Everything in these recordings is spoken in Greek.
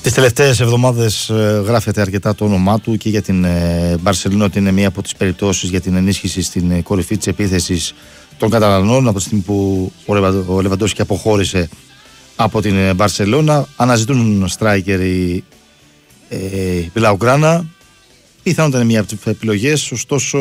Τις τελευταίες εβδομάδες γράφεται αρκετά το όνομά του και για την Μπαρσελόνα, ότι είναι μία από τις περιπτώσεις για την ενίσχυση στην κορυφή της επίθεσης των Καταλανών από τη στιγμή που ο Λεβαντόφσκι αποχώρησε από την Μπαρσελόνα. Αναζητούν στράικερ η Μπλαουγκράνα. Πιθανότατα είναι μία από τις επιλογές, ωστόσο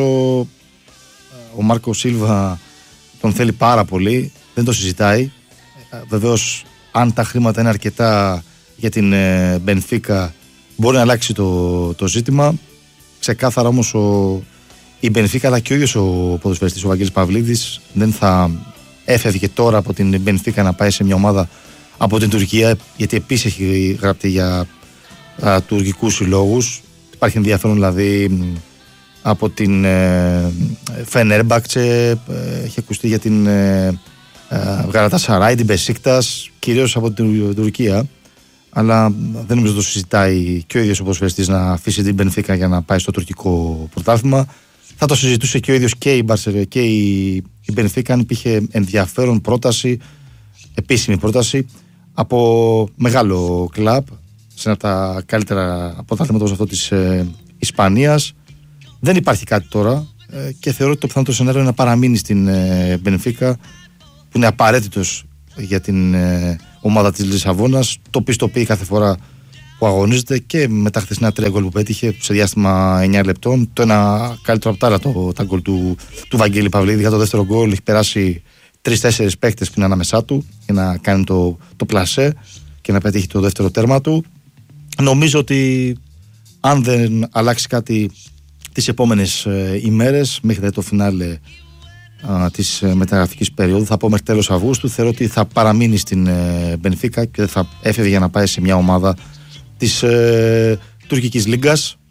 ο Μάρκο Σίλβα τον θέλει πάρα πολύ, δεν το συζητάει. Βεβαίως, αν τα χρήματα είναι αρκετά για την Μπενφίκα, μπορεί να αλλάξει το ζήτημα. Ξεκάθαρα όμως η Μπενφίκα, αλλά και ο ίδιος ο ποδοσφαιριστής ο Βαγγέλης Παυλίδης δεν θα έφευγε τώρα από την Μπενφίκα να πάει σε μια ομάδα από την Τουρκία, γιατί επίσης έχει γραφτεί για τουρκικούς συλλόγους. Υπάρχει ενδιαφέρον δηλαδή από την Φενέρμπαχτσε, έχει ακουστεί για την Γαλατασαράι, την Μπεσίκτας, κυρίως από την Τουρκία. Αλλά δεν νομίζω το συζητάει και ο ίδιος ο ποδοσφαιριστής να αφήσει την Μπενφίκα για να πάει στο τουρκικό πρωτάθλημα. Θα το συζητούσε και ο ίδιος και η Μπαρσελόνα και η Μπενφίκα αν υπήρχε ενδιαφέρον πρόταση, επίσημη πρόταση από μεγάλο κλαμπ σε ένα από τα καλύτερα πρωταθλήματα όπως αυτό της Ισπανίας. Δεν υπάρχει κάτι τώρα και θεωρώ ότι το πιθανότερο σενάριο είναι να παραμείνει στην Μπενφίκα, που είναι απαραίτητος για την ομάδα της Λισαβόνας. Το πιστοποιεί κάθε φορά που αγωνίζεται και με τα χθεσινά 3 γκολ που πέτυχε σε διάστημα 9 λεπτών. Το ένα καλύτερο από τα άλλα, τα γκολ του Βαγγέλη Παυλίδη. Για το δεύτερο γκολ έχει περάσει 3-4 παίκτες που είναι ανάμεσά του για να κάνει το πλασέ και να πετύχει το δεύτερο τέρμα του. Νομίζω ότι αν δεν αλλάξει κάτι τις επόμενες ημέρες μέχρι το φινάλε της μεταγραφικής περίοδου, θα πω μέχρι τέλος Αυγούστου, θεωρώ ότι θα παραμείνει στην Μπενφίκα και θα έφευγε για να πάει σε μια ομάδα της τουρκικής λίγκας.